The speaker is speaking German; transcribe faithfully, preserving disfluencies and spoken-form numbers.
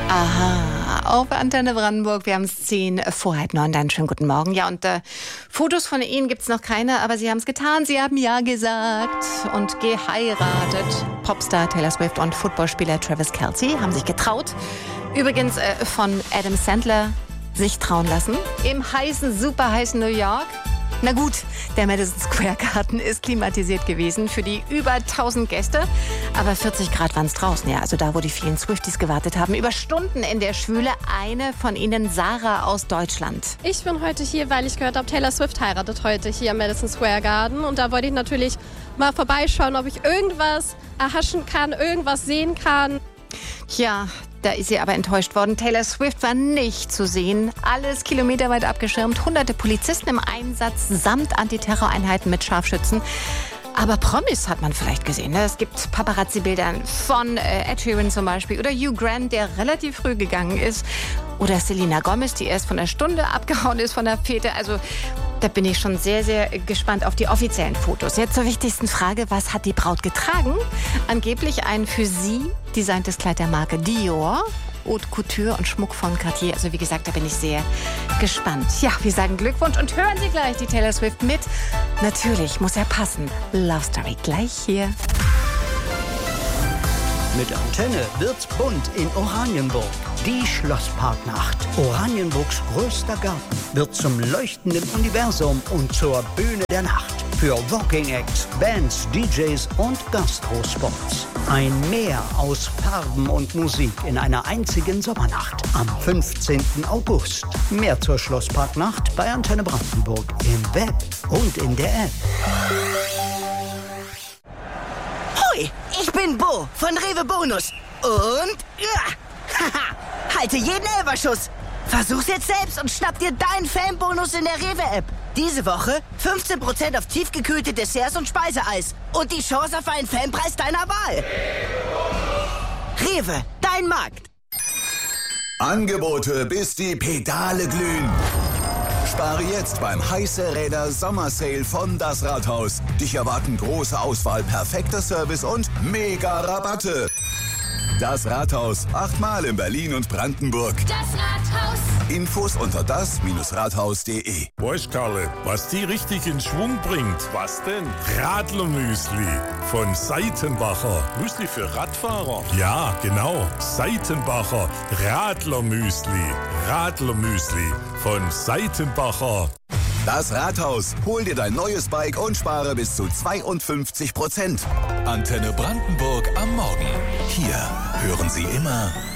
Aha, auf Antenne Brandenburg. Wir haben es zehn vor halb neun. Dann schönen guten Morgen. Ja, und äh, Fotos von Ihnen gibt es noch keine, aber Sie haben es getan. Sie haben Ja gesagt und geheiratet. Popstar Taylor Swift und Footballspieler Travis Kelce haben sich getraut. Übrigens äh, von Adam Sandler sich trauen lassen. Im heißen, super heißen New York. Na gut, der Madison Square Garden ist klimatisiert gewesen für die über tausend Gäste. Aber vierzig Grad waren es draußen, ja. Also da, wo die vielen Swifties gewartet haben. Über Stunden in der Schwüle. Eine von ihnen, Sarah aus Deutschland. Ich bin heute hier, weil ich gehört habe, Taylor Swift heiratet heute hier am Madison Square Garden. Und da wollte ich natürlich mal vorbeischauen, ob ich irgendwas erhaschen kann, irgendwas sehen kann. Ja, da ist sie aber enttäuscht worden. Taylor Swift war nicht zu sehen. Alles kilometerweit abgeschirmt. Hunderte Polizisten im Einsatz samt Antiterroreinheiten mit Scharfschützen. Aber Promis hat man vielleicht gesehen. Ne? Es gibt Paparazzi-Bilder von äh, Ed Sheeran zum Beispiel. Oder Hugh Grant, der relativ früh gegangen ist. Oder Selena Gomez, die erst von der Stunde abgehauen ist von der Fete. Also da bin ich schon sehr, sehr gespannt auf die offiziellen Fotos. Jetzt zur wichtigsten Frage, was hat die Braut getragen? Angeblich ein für sie designtes Kleid der Marke Dior, Haute Couture und Schmuck von Cartier. Also wie gesagt, da bin ich sehr gespannt. Ja, wir sagen Glückwunsch und hören Sie gleich die Taylor Swift mit. Natürlich muss er passen. Love Story gleich hier. Mit Antenne wird's bunt in Oranienburg. Die Schlossparknacht. Oranienburgs größter Garten wird zum leuchtenden Universum und zur Bühne der Nacht. Für Walking Acts, Bands, D Js und Gastrospots. Ein Meer aus Farben und Musik in einer einzigen Sommernacht. Am fünfzehnten August. Mehr zur Schlossparknacht bei Antenne Brandenburg im Web und in der App. Hoi, ich bin Bo von Rewe Bonus. Und ja, haha, halte jeden Elberschuss. Versuch's jetzt selbst und schnapp dir deinen Fanbonus in der Rewe-App. Diese Woche fünfzehn Prozent auf tiefgekühlte Desserts und Speiseeis. Und die Chance auf einen Fanpreis deiner Wahl. Rewe, dein Markt. Angebote, bis die Pedale glühen. Spare jetzt beim Heiße Räder Sommersale von Das Rathaus. Dich erwarten große Auswahl, perfekter Service und mega Rabatte. Das Rathaus, achtmal in Berlin und Brandenburg. Das Rathaus. Infos unter das Rathaus punkt de. Weißt Karle, was die richtig in Schwung bringt? Was denn? Radlermüsli von Seitenbacher. Müsli für Radfahrer? Ja, genau. Seitenbacher Radlermüsli. Radlermüsli von Seitenbacher. Das Rathaus. Hol dir dein neues Bike und spare bis zu zweiundfünfzig Prozent. Antenne Brandenburg am Morgen. Hier hören Sie immer